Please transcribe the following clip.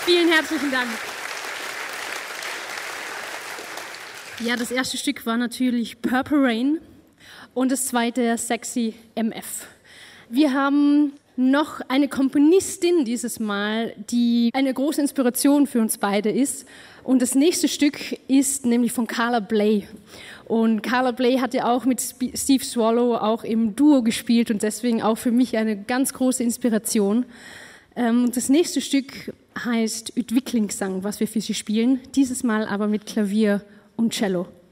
Vielen herzlichen Dank. Ja, das erste Stück war natürlich Purple Rain und das zweite Sexy MF. Wir haben noch eine Komponistin dieses Mal, die eine große Inspiration für uns beide ist. Und das nächste Stück ist nämlich von Carla Bley. Und Carla Bley hat ja auch mit Steve Swallow auch im Duo gespielt und deswegen auch für mich eine ganz große Inspiration. Das nächste Stück heißt Utviklingsang, was wir für sie spielen, dieses Mal aber mit Klavier und Cello.